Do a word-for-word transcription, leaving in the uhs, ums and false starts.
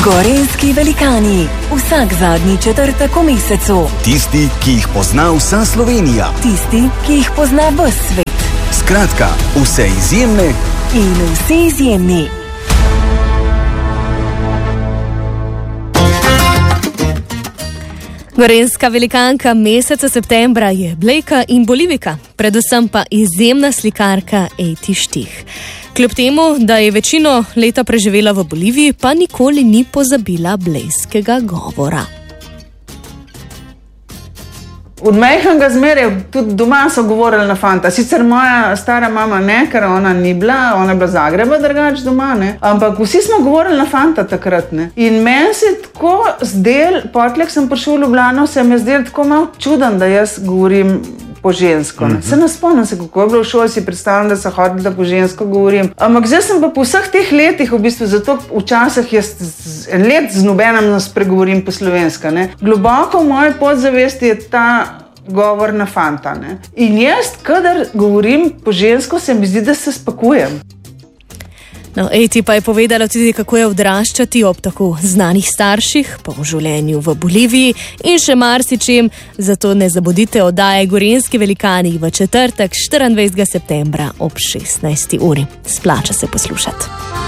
Gorenjski velikani. Vsak zadnji četrtek v mesecu. Tisti, ki jih pozna vsa Slovenija. Tisti, ki jih pozna ves svet. Skratka, vse izjemne in vsi izjemni. Gorenjska velikanka meseca septembra je Blejka in Bolivika, predvsem pa izjemna slikarka Ejti Štih. Kljub temu, da je večino leta preživela v Boliviji, pa nikoli ni pozabila blejskega govora. Od majhnega zmeraj, tudi doma so govorili na fanta. Sicer moja stara mama ne, ker ona ni bila, ona je bila Zagreba drugač doma, ne. Ampak vsi smo govorili na fanta takrat, ne. In meni se je tako zdel, potlek sem prišel v Ljubljano, se mi je zdel tako malo čuden, da jaz govorim po žensko. Ne. Se ne spomnim se, kako je bilo v šoli, si predstavljam, da se hodila, da po žensko govorim. Ampak zdaj sem pa po vseh teh letih, v bistvu, zato včasih jaz en let z nobenem nas pregovorim po slovenska, ne. Globoko v moji podzavesti je ta govor na fanta, ne. In jaz, kadar govorim po žensko, se mi zdi, da se spakujem. No, Ejti pa je povedala tudi, kako je odraščati ob tako znanih starših, po življenju v Boliviji in še marsičem, zato ne zabudite oddaje Gorenjski velikani v četrtek štiriindvajsetega septembra ob šestnajsti uri. Splača se poslušati.